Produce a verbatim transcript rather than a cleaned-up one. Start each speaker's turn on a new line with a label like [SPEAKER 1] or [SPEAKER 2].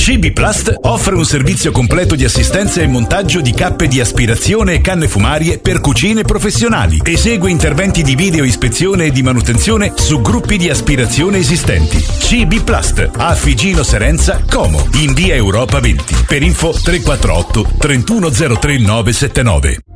[SPEAKER 1] C B Plast offre un servizio completo di assistenza e montaggio di cappe di aspirazione e canne fumarie per cucine professionali. Esegue interventi di video ispezione e di manutenzione su gruppi di aspirazione esistenti. C B Plast a Figino Serenza, Como, in via Europa venti. Per info tre quattro otto trentuno zero tre nove sette nove.